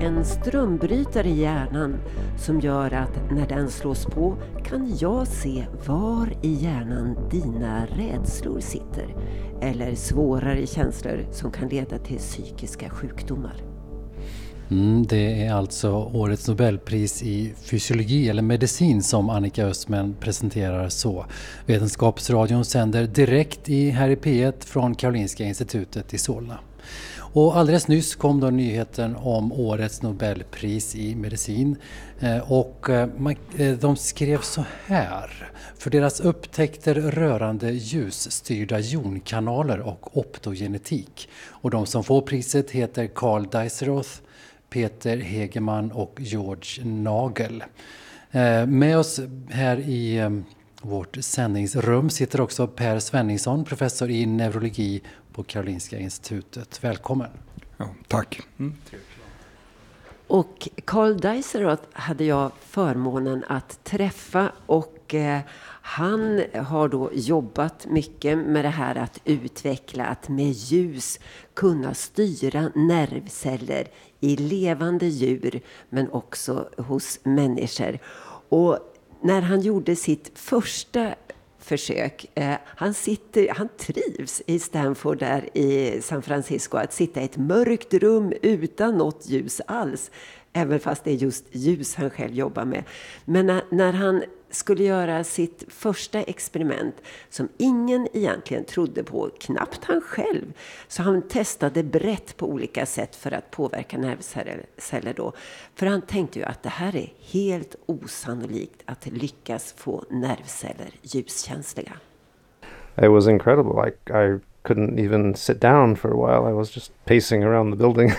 en strömbrytare i hjärnan som gör att när den slås på kan jag se var i hjärnan dina rädslor sitter. Eller svårare känslor som kan leda till psykiska sjukdomar. Det är alltså årets Nobelpris i fysiologi eller medicin som Annika Östman presenterar så. Vetenskapsradion sänder direkt här i P1 från Karolinska institutet i Solna. Och alldeles nyss kom då nyheten om årets Nobelpris i medicin och de skrev så här: för deras upptäckter rörande ljusstyrda jonkanaler och optogenetik. Och de som får priset heter Carl Dijsselroth, Peter Hegeman och George Nagel. Med oss här i vårt sändningsrum sitter också Per Svenningsson, professor i neurologi på Karolinska institutet. Välkommen. Ja, tack. Och Carl Dijsselroth hade jag förmånen att träffa och han har då jobbat mycket med det här att utveckla, att med ljus kunna styra nervceller i levande djur men också hos människor. Och när han gjorde sitt första försök, han trivs i Stanford där i San Francisco att sitta i ett mörkt rum utan något ljus alls, även fast det är just ljus han själv jobbar med. Men när han skulle göra sitt första experiment som ingen egentligen trodde på, knappt han själv, så han testade brett på olika sätt för att påverka nervceller då. För han tänkte ju att det här är helt osannolikt att lyckas få nervceller ljuskänsliga. It was incredible. I couldn't even sit down for a while. I was just pacing around the building,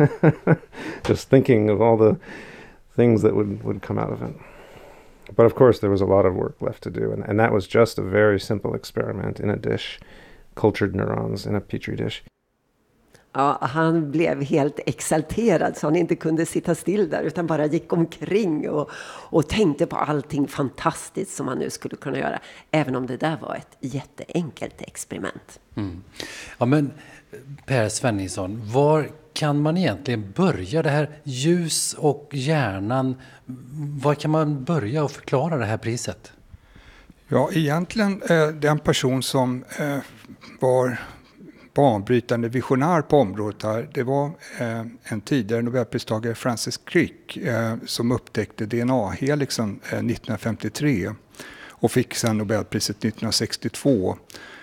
just thinking of all the things that would come out of it. But of course there was a lot of work left to do, and that was just a very simple experiment in a dish, cultured neurons in a petri dish. Ja, han blev helt exalterad så han inte kunde sitta still där utan bara gick omkring och tänkte på allting fantastiskt som han nu skulle kunna göra, även om det där var ett jätteenkelt experiment. Ja, men Per Svenningsson, var kan man egentligen börja det här ljus och hjärnan? Var kan man börja och förklara det här priset? Ja, egentligen den person som var banbrytande visionär på området här, det var en tidigare Nobelpristagare, Francis Crick, som upptäckte DNA-helixen 1953 och fick sedan Nobelpriset 1962.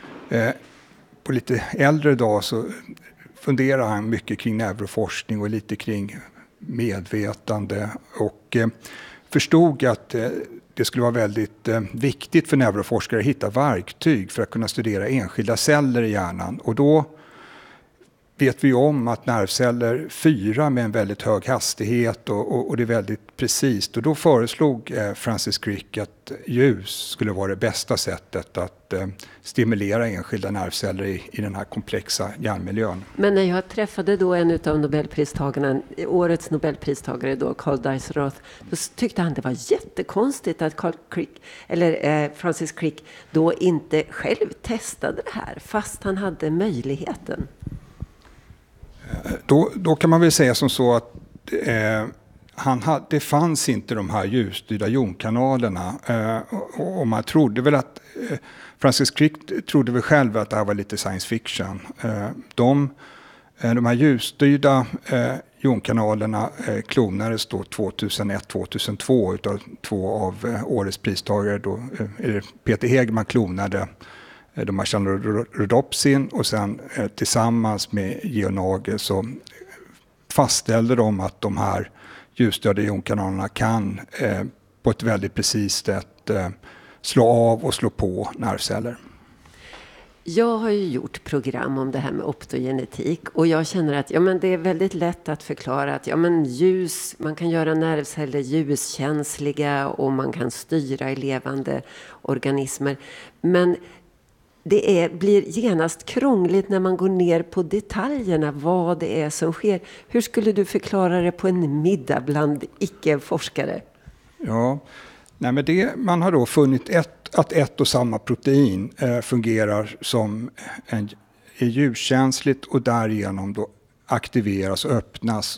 På lite äldre dag så funderar han mycket kring neuroforskning och lite kring medvetande och förstod att det skulle vara väldigt viktigt för neuroforskare att hitta verktyg för att kunna studera enskilda celler i hjärnan. Och då vet vi om att nervceller fyrar med en väldigt hög hastighet och det är väldigt precis. Och då föreslog Francis Crick att ljus skulle vara det bästa sättet att stimulera enskilda nervceller i den här komplexa hjärnmiljön. Men när jag träffade då en av Nobelpristagarna, årets Nobelpristagare då, Carl Dijsselroth, då tyckte han det var jättekonstigt att Francis Crick då inte själv testade det här fast han hade möjligheten. Då kan man väl säga som så att det fanns inte de här ljusstyrda jonkanalerna och man trodde väl att Francis Crick trodde väl själv att det här var lite science fiction. De här ljusstyrda jonkanalerna klonades då 2001-2002 utav två av årets pristagare då, Peter Hegeman klonade de här Rhodopsin och sen tillsammans med Georg Nagel så fastställde de att de här ljusstyrda jonkanalerna kan på ett väldigt precis sätt slå av och slå på nervceller. Jag har ju gjort program om det här med optogenetik och jag känner att det är väldigt lätt att förklara att ljus, man kan göra nervceller ljuskänsliga och man kan styra i levande organismer. Men det blir genast krångligt när man går ner på detaljerna, vad det är som sker. Hur skulle du förklara det på en middag bland icke-forskare? Ja, men man har då funnit att ett och samma protein fungerar som är ljuskänsligt och därigenom då aktiveras och öppnas och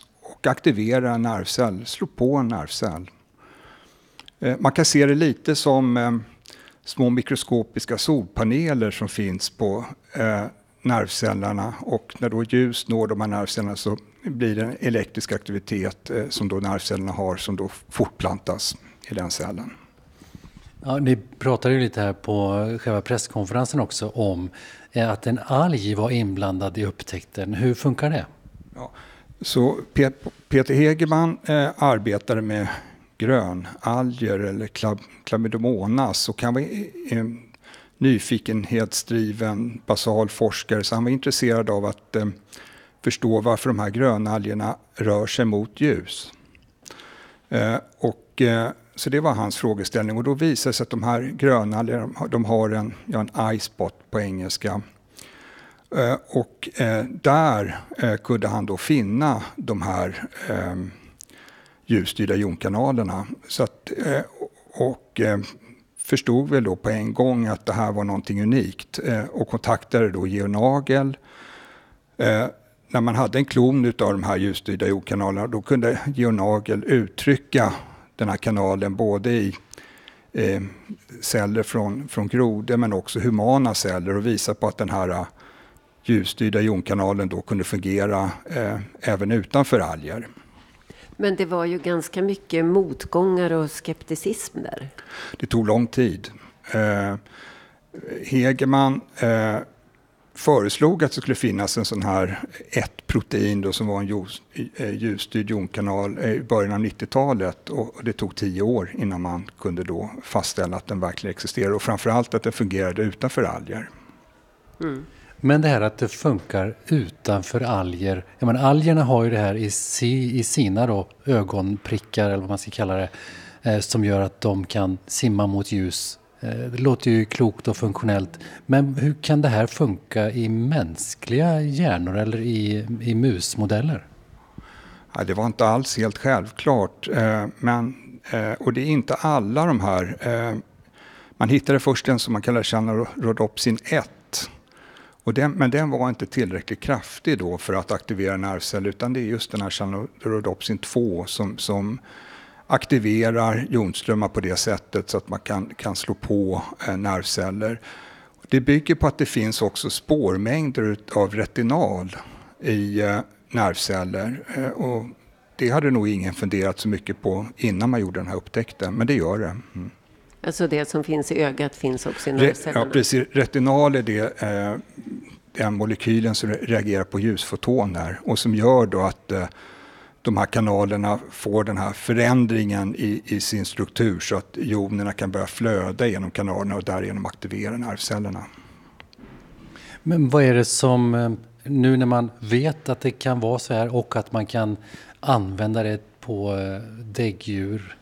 och aktivera en nervcell, slå på en nervcell. Man kan se det lite som små mikroskopiska solpaneler som finns på nervcellerna, och när då ljus når de här nervcellerna så blir det en elektrisk aktivitet som då nervcellerna har, som då fortplantas i den cellen. Ja, ni pratade ju lite här på själva presskonferensen också om att en alg var inblandad i upptäckten. Hur funkar det? Ja, så Peter Hegeman arbetade med grönalger eller Chlamydomonas, och han var en nyfikenhetsdriven basal forskare, så han var intresserad av att förstå varför de här grönalgerna rör sig mot ljus. Så det var hans frågeställning, och då visade det sig att de här grönalgerna, de har en eye-spot på engelska. Där kunde han då finna de här ljusstyrda jonkanalerna. Så att, förstod väl då på en gång att det här var någonting unikt, och kontaktade då Georg Nagel. När man hade en klon av de här ljusstyrda jonkanalerna, då kunde Georg Nagel uttrycka den här kanalen både i celler från grodor men också humana celler, och visa på att den här ljusstyrda jonkanalen då kunde fungera även utanför alger. Men det var ju ganska mycket motgångar och skepticism där. Det tog lång tid. Hegeman föreslog att det skulle finnas en sån här ett protein då, som var en ljusstyrd jonkanal i början av 90-talet, och det tog 10 år innan man kunde då fastställa att den verkligen existerar, och framförallt att den fungerade utanför alger. Mm. Men det här att det funkar utanför alger, jag menar, algerna har ju det här i sina då ögonprickar eller vad man ska kalla det, som gör att de kan simma mot ljus. Det låter ju klokt och funktionellt, men hur kan det här funka i mänskliga hjärnor eller i musmodeller? Ja, det var inte alls helt självklart, och det är inte alla de här. Man hittade först en som man kallar Chanorodopsin 1. Men den var inte tillräckligt kraftig då för att aktivera nervceller, utan det är just den här Chanorodopsin 2 som aktiverar jonströmmar på det sättet så att man kan slå på nervceller. Det bygger på att det finns också spårmängder av retinal i nervceller, och det hade nog ingen funderat så mycket på innan man gjorde den här upptäckten, men det gör det. Mm. Alltså det som finns i ögat finns också i nervcellerna? Ja, precis. Retinal är den molekylen som reagerar på ljusfotoner, och som gör då att de här kanalerna får den här förändringen i sin struktur, så att jonerna kan börja flöda genom kanalerna och därigenom aktivera nervcellerna. Men vad är det som, nu när man vet att det kan vara så här och att man kan använda det på däggdjur,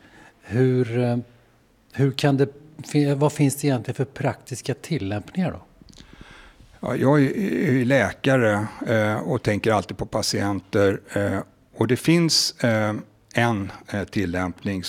vad finns det egentligen för praktiska tillämpningar då? Ja, jag är läkare och tänker alltid på patienter, och det finns en tillämpning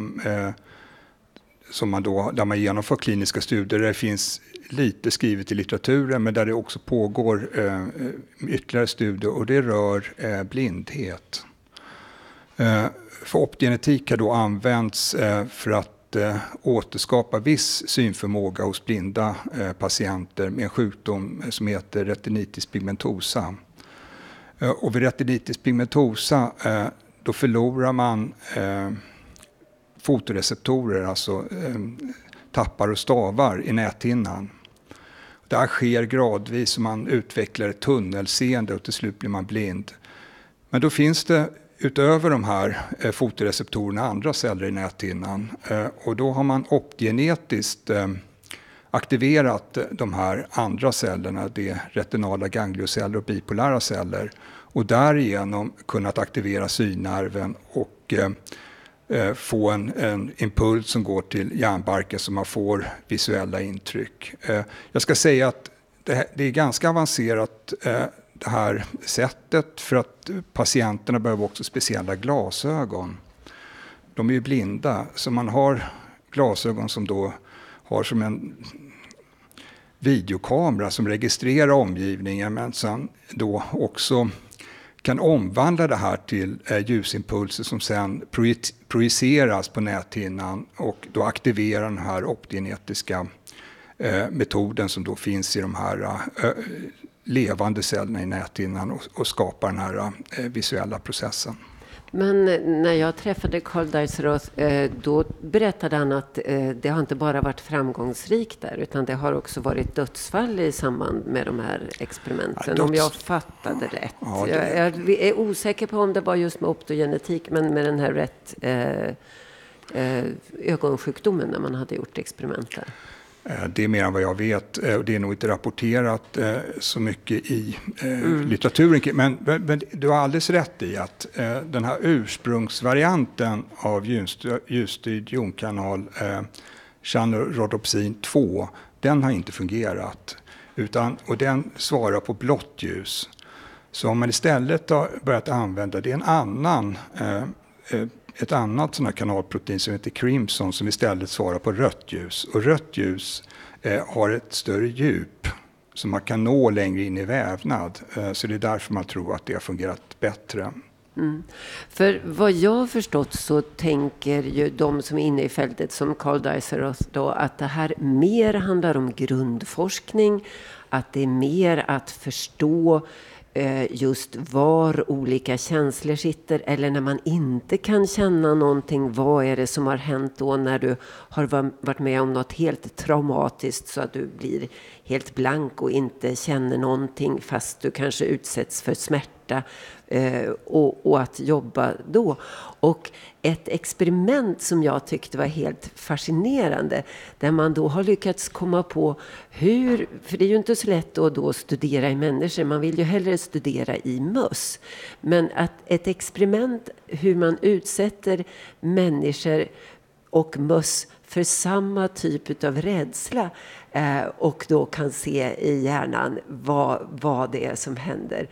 där man genomför kliniska studier. Det finns lite skrivet i litteraturen, men där det också pågår ytterligare studier, och det rör blindhet. För optogenetik har då använts för att återskapa viss synförmåga hos blinda patienter med en sjukdom som heter retinitis pigmentosa. Och vid retinitis pigmentosa då förlorar man fotoreceptorer, alltså tappar och stavar i näthinnan. Det här sker gradvis, och man utvecklar ett tunnelseende och till slut blir man blind. Men då finns det utöver de här fotoreceptorerna andra celler i näthinnan, och då har man optogenetiskt aktiverat de här andra cellerna, det retinala ganglioceller och bipolära celler, och därigenom kunnat aktivera synnerven och få en impuls som går till hjärnbarken så man får visuella intryck. Jag ska säga att det är ganska avancerat det här sättet, för att patienterna behöver också speciella glasögon. De är ju blinda, så man har glasögon som då har som en videokamera som registrerar omgivningen, men sen då också kan omvandla det här till ljusimpulser som sen projiceras på näthinnan och då aktiverar den här optogenetiska metoden som då finns i de här levande cellerna i näthinnan och skapar den här visuella processen. Men när jag träffade Carl Deisseroth, då berättade han att det har inte bara varit framgångsrikt där, utan det har också varit dödsfall i samband med de här experimenten, om jag fattade rätt. Ja, jag är osäker på om det var just med optogenetik, men med den här ögonsjukdomen när man hade gjort experimenter. Det är mer än vad jag vet, och det är nog inte rapporterat så mycket i litteraturen. Men du har alldeles rätt i att den här ursprungsvarianten av ljusstyrd jonkanal, chanorodopsin 2, den har inte fungerat. Och den svarar på blått ljus. Så om man istället har börjat använda det, ett annat sån här kanalprotein som heter crimson, som istället svarar på rött ljus. Och rött ljus har ett större djup som man kan nå längre in i vävnad. Så det är därför man tror att det har fungerat bättre. Mm. För vad jag har förstått så tänker ju de som är inne i fältet som Carl Deisseroth då att det här mer handlar om grundforskning, att det är mer att förstå just var olika känslor sitter, eller när man inte kan känna någonting, vad är det som har hänt då när du har varit med om något helt traumatiskt så att du blir helt blank och inte känner någonting fast du kanske utsätts för smärta, och att jobba då. Och ett experiment som jag tyckte var helt fascinerande, där man då har lyckats komma på hur, för det är ju inte så lätt att då studera i människor, man vill ju hellre studera i möss, men att ett experiment hur man utsätter människor och möss för samma typ av rädsla, och då kan se i hjärnan vad det är som händer.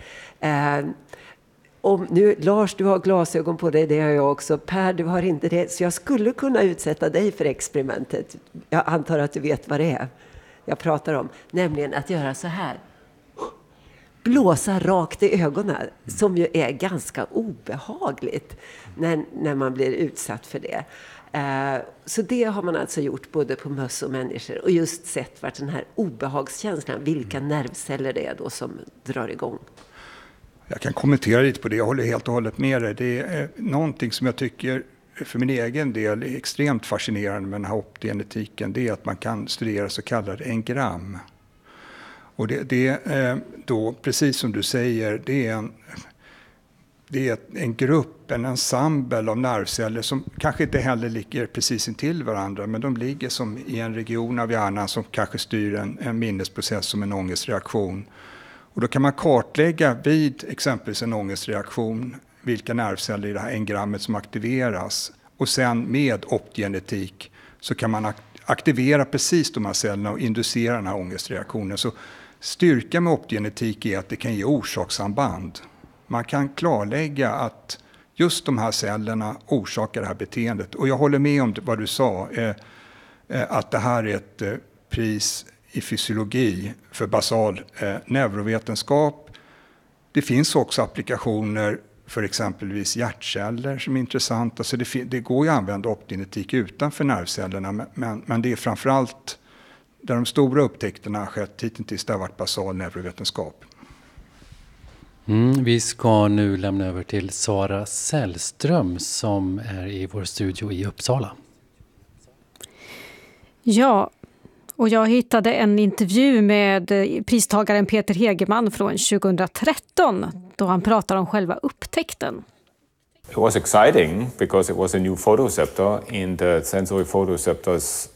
Om nu, Lars, du har glasögon på dig, det har jag också. Per, du har inte det. Så jag skulle kunna utsätta dig för experimentet. Jag antar att du vet vad det är jag pratar om. Nämligen att göra så här. Blåsa rakt i ögonen. Som ju är ganska obehagligt när man blir utsatt för det. Så det har man alltså gjort både på möss och människor. Och just sett vart den här obehagskänslan, vilka nervceller det är då som drar igång. Jag kan kommentera lite på det, jag håller helt och hållet med dig. Det är någonting som jag tycker för min egen del är extremt fascinerande med den här optogenetiken. Det är att man kan studera så kallade engram. Och det då, precis som du säger, det är en grupp, en ensemble av nervceller som kanske inte heller ligger precis intill varandra, men de ligger som i en region av hjärnan som kanske styr en minnesprocess som en ångestreaktion. Och då kan man kartlägga vid exempelvis en ångestreaktion vilka nervceller i det här engrammet som aktiveras. Och sen med optogenetik så kan man aktivera precis de här cellerna och inducera den här ångestreaktionen. Så styrkan med optogenetik är att det kan ge orsakssamband. Man kan klarlägga att just de här cellerna orsakar det här beteendet. Och jag håller med om vad du sa, att det här är ett pris i fysiologi för basal neurovetenskap. Det finns också applikationer för exempelvis hjärtceller som är intressanta. Så det går ju att använda optogenetik utanför nervcellerna, men det är framförallt där de stora upptäckterna har skett hittills, det har varit basal neurovetenskap. Vi ska nu lämna över till Sara Sällström som är i vår studio i Uppsala. Ja, och jag hittade en intervju med pristagaren Peter Hegeman från 2013 då han pratar om själva upptäckten. It was exciting because it was a new photoreceptor and the sensory photoreceptors